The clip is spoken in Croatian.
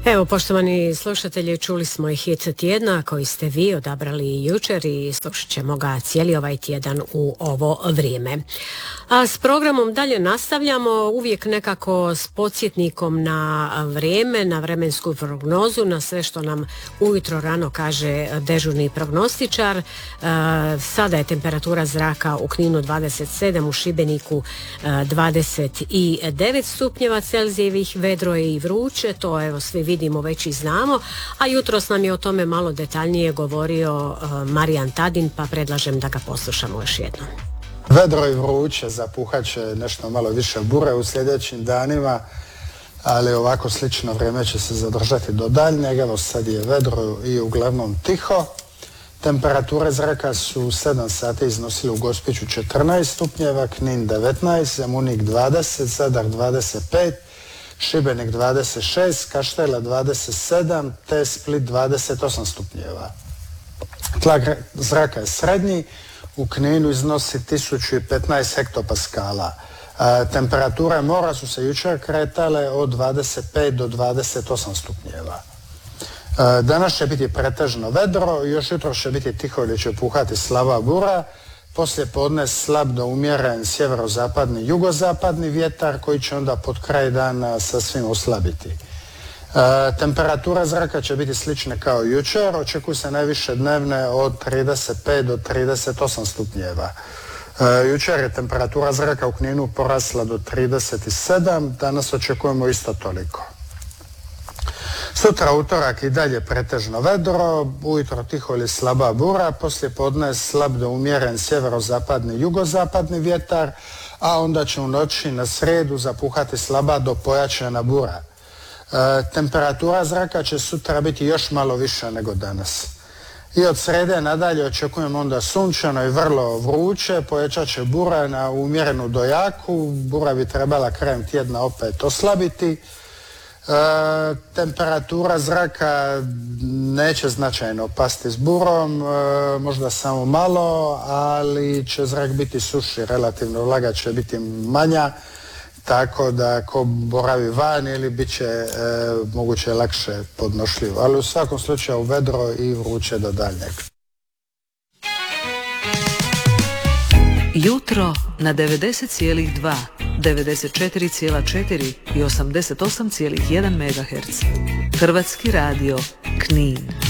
Evo, poštovani slušatelji, čuli smo i hit tjedna koji ste vi odabrali jučer i slušat ćemo ga cijeli ovaj tjedan u ovo vrijeme. A s programom dalje nastavljamo, uvijek nekako s podsjetnikom na vrijeme, na vremensku prognozu, na sve što nam ujutro rano kaže dežurni prognostičar. Sada je temperatura zraka u Kninu 27, u Šibeniku 29 stupnjeva Celzijevih, vedro je i vruće, to evo svi vidimo, već i znamo, a jutros nam je o tome malo detaljnije govorio Marijan Tadin, pa predlažem da ga poslušamo još jednom. Vedro i vruće, zapuhat će nešto malo više bure u sljedećim danima, ali ovako slično vrijeme će se zadržati do daljnjeg. Evo sad je vedro i uglavnom tiho. Temperature zraka su 7 sati iznosile u Gospiću 14 stupnjeva, Knin 19, Zemunik 20, Zadar 25, Šibenik 26, Kaštela 27, te Split 28 stupnjeva. Tlak zraka je srednji, u Kninu iznosi 1015 hektopaskala. Temperature mora su se jučer kretale od 25 do 28 stupnjeva. Danas će biti pretežno vedro, još jutro će biti tiho ili će puhati slaba bura, poslije podne slab do umjeren sjeverozapadni jugozapadni vjetar koji će onda pod kraj dana sasvim oslabiti. Temperatura zraka će biti slične kao jučer, očekuju se najviše dnevne od 35 do 38 stupnjeva. Jučer je temperatura zraka u Kninu porasla do 37, danas očekujemo isto toliko. Sutra utorak i dalje pretežno vedro, ujutro tiho ili slaba bura, poslije podne slab do umjeren sjeverozapadni jugozapadni vjetar, a onda će u noći na srijedu zapuhati slaba do pojačana bura. Temperatura zraka će sutra biti još malo više nego danas. I od srijede nadalje očekujemo onda sunčano i vrlo vruće, pojačat će bura na umjerenu do jaku, bura bi trebala krajem tjedna opet oslabiti. Temperatura zraka neće značajno pasti s burom, možda samo malo, ali će zrak biti suši, relativno vlaga će biti manja, tako da ko boravi van ili bit će moguće lakše podnošljivo. Ali u svakom slučaju vedro i vruće do daljnjeg. Jutro na 90,2, 94,4 i 88,1 MHz. Hrvatski radio, Knin.